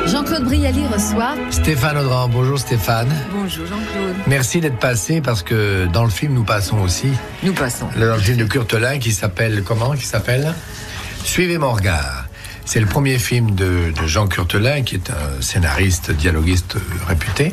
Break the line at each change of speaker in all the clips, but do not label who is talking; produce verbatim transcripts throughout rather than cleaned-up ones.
Jean-Claude Brialy reçoit
Stéphane Audran. Bonjour Stéphane.
Bonjour Jean-Claude.
Merci d'être passé parce que dans le film nous passons aussi.
Nous passons.
Dans le film de Courtelin qui s'appelle comment Qui s'appelle Suivez mon regard. C'est le premier film de, de Jean Courtelin, qui est un scénariste, dialoguiste réputé.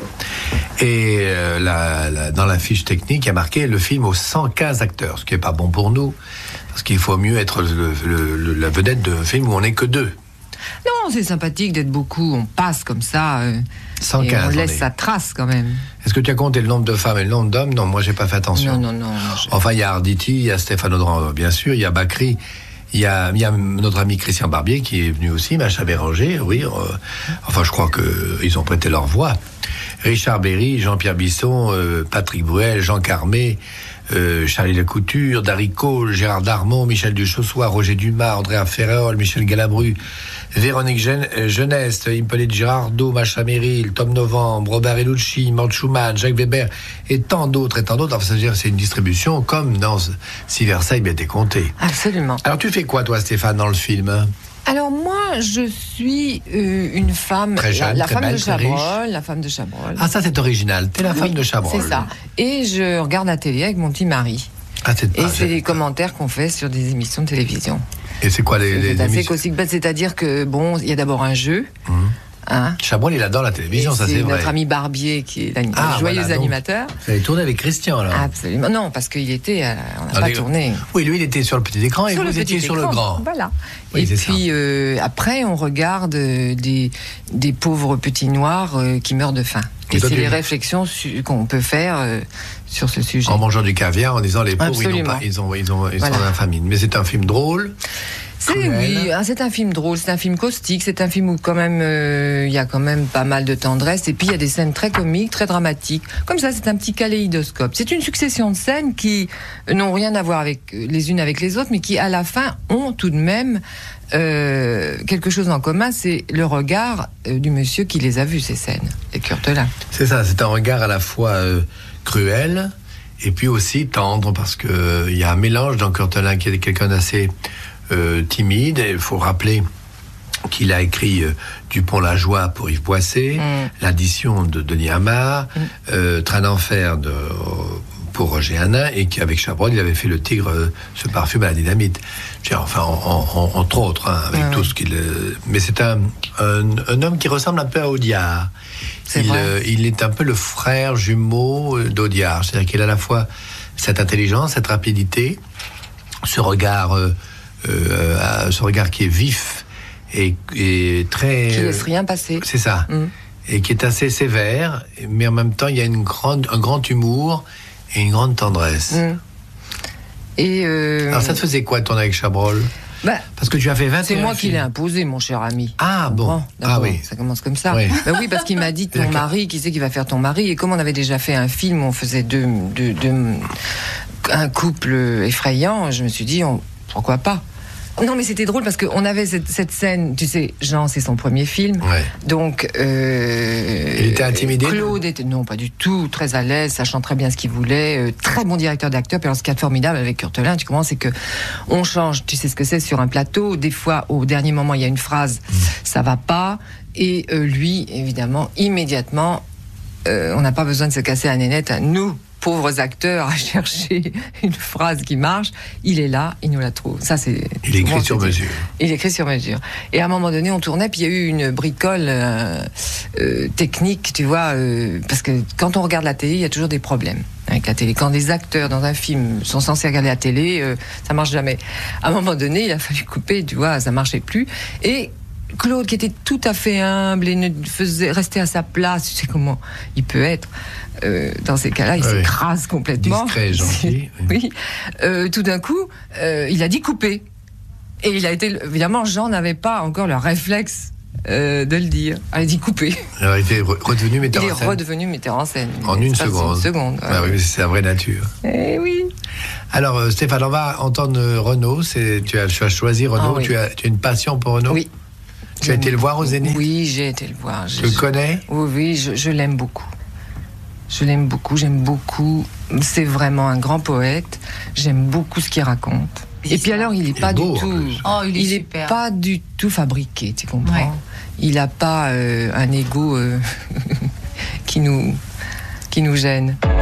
Et euh, la, la, dans la fiche technique, il y a marqué le film aux cent quinze acteurs, ce qui n'est pas bon pour nous, parce qu'il faut mieux être le, le, le, la vedette d'un film où on n'est que deux.
Non, c'est sympathique d'être beaucoup, on passe comme ça, euh,
cent quinze,
et on laisse
on est...
sa trace quand même.
Est-ce que tu as compté le nombre de femmes et le nombre d'hommes? Non, moi j'ai pas fait attention.
Non, non, non. Je...
Enfin, il y a Arditi, il y a Stéphane Audran, bien sûr, il y a Bakri. Il y, a, il y a notre ami Christian Barbier qui est venu aussi, Macha Béranger, oui. Euh, enfin, je crois qu'ils ont prêté leur voix. Richard Berry, Jean-Pierre Bisson, euh, Patrick Bruel, Jean Carmé, euh, Charlie Lacouture, Darry Cole, Gérard Darmon, Michel Duchossois, Roger Dumas, Andréa Ferréol, Michel Galabru, Véronique Gen- Jeunesse, Hippolyte Girardot, Macha Merrill, Tom Novembre, Robert Elucci, Mort Schumann, Jacques Weber, et tant d'autres, et tant d'autres. Enfin, c'est-à-dire, c'est une distribution comme dans Si Versailles bien été compté.
Absolument.
Alors, tu fais quoi, toi, Stéphane, dans le film?
Alors moi, je suis euh, une femme,
très jeune,
la, la
très
femme
belle,
de Chabrol, la femme de Chabrol.
Ah, ça, c'est original. T'es la
oui,
femme de Chabrol.
C'est ça. Et je regarde la télé avec mon petit mari.
Ah, c'est
Et
ah,
c'est les commentaires qu'on fait sur des émissions de télévision.
Et c'est quoi les, les
c'est assez
émissions
caustique. C'est-à-dire que bon, il y a d'abord un jeu.
Mmh. Hein? Chabrol, il adore la télévision,
et
ça c'est,
c'est
vrai.
Notre ami Barbier qui est un
ah,
joyeux
voilà,
animateur.
Vous avez tourné avec Christian alors?
Absolument. Non, parce qu'il était, euh, on n'a pas
les...
tourné.
Oui, lui il était sur le petit écran
sur
et vous étiez sur le grand.
Voilà.
Oui,
et puis euh, après, on regarde euh, des, des pauvres petits noirs euh, qui meurent de faim. Et, et c'est les réflexions su- qu'on peut faire euh, sur ce sujet.
En mangeant du caviar, en disant les pauvres, ils, pas, ils, ont, ils, ont, ils voilà. sont dans la famine. Mais c'est un film drôle.
C'est, oui, c'est un film drôle, c'est un film caustique, c'est un film où quand même il euh, y a quand même pas mal de tendresse et puis il y a des scènes très comiques, très dramatiques. Comme ça, c'est un petit kaléidoscope. C'est une succession de scènes qui n'ont rien à voir avec les unes avec les autres, mais qui à la fin ont tout de même euh, quelque chose en commun. C'est le regard euh, du monsieur qui les a vues, ces scènes, les Courtelin.
C'est ça, c'est un regard à la fois euh, cruel et puis aussi tendre parce que il euh, y a un mélange dans Courtelin qui est quelqu'un d'assez Euh, timide. Il faut rappeler qu'il a écrit euh, Dupont-la-Joie pour Yves Boisset, mm. l'addition de Denis Hamar, mm. euh, Train d'enfer de, pour Roger Hanin, et qu'avec Chabrol, il avait fait Le Tigre euh, se parfume à la dynamite. Dire, enfin, en, en, entre autres, hein, avec mm. tout ce qu'il. Euh, mais c'est un, un, un homme qui ressemble un peu à Audiard. Il, euh, il est un peu le frère jumeau d'Audiard. C'est-à-dire qu'il a à la fois cette intelligence, cette rapidité, ce regard. Euh, Euh, ce regard qui est vif et, et très...
Qui laisse rien passer.
C'est ça. Mm. Et qui est assez sévère, mais en même temps, il y a une grande, un grand humour et une grande tendresse.
Mm. Et euh...
Alors, ça te faisait quoi de tourner avec Chabrol?
Bah,
parce que tu as fait vingt et un
c'est moi
films.
qui l'ai imposé, mon cher ami.
Ah bon, bon
ah
oui.
Ça commence comme ça.
Oui,
bah oui parce qu'il m'a dit ton mari, qui c'est qui va faire ton mari? Et comme on avait déjà fait un film où on faisait deux, deux, deux, un couple effrayant, je me suis dit, on, pourquoi pas? Non, mais c'était drôle parce qu'on avait cette, cette scène, tu sais, Jean, c'est son premier film.
Ouais.
Donc. Euh,
il était intimidé?
Claude était. Non, pas du tout. Très à l'aise, sachant très bien ce qu'il voulait. Euh, très bon directeur d'acteur. Puis alors, ce qu'il y a de formidable avec Courtelin, tu comprends, c'est que on change. Tu sais ce que c'est sur un plateau. Des fois, au dernier moment, il y a une phrase, mmh. ça va pas. Et euh, lui, évidemment, immédiatement, euh, on n'a pas besoin de se casser la nénette. Nous, pauvres acteurs, à chercher une phrase qui marche, il est là, il nous la trouve. Ça, c'est.
Il écrit sur mesure.
Il écrit sur mesure. Et à un moment donné, on tournait, puis il y a eu une bricole euh, euh, technique, tu vois, euh, parce que quand on regarde la télé, il y a toujours des problèmes avec la télé. Quand des acteurs dans un film sont censés regarder la télé, euh, ça marche jamais. À un moment donné, il a fallu couper, tu vois, ça marchait plus. Et Claude, qui était tout à fait humble et ne faisait rester à sa place, tu sais comment il peut être. Euh, dans ces cas-là, il oui. s'écrase complètement.
Discret, gentil.
Oui. Euh, tout d'un coup, euh, il a dit couper. Et il a été, évidemment, Jean n'avait pas encore le réflexe euh, de le dire. Il a dit couper.
Alors, il était redevenu metteur
il
en scène.
Il est redevenu metteur en scène.
En une seconde.
Une seconde.
Ah, oui, c'est sa vraie nature.
Eh oui.
Alors, euh, Stéphane, on va entendre Renaud. C'est, tu, as, tu as choisi Renaud. Ah, oui. tu, as, tu as une passion pour Renaud?
Oui.
Tu as été le voir au Zénith?
Oui, j'ai été le voir.
Tu le connais?
Oui, oui, je, je l'aime beaucoup. Je l'aime beaucoup, j'aime beaucoup. C'est vraiment un grand poète. J'aime beaucoup ce qu'il raconte. Et puis alors, il n'est
Il est
pas
beau,
du
en
tout.
plus.
Oh, il est
il est
super.
pas du tout fabriqué, tu comprends.
Ouais.
Il n'a pas euh, un ego euh, qui nous qui nous gêne.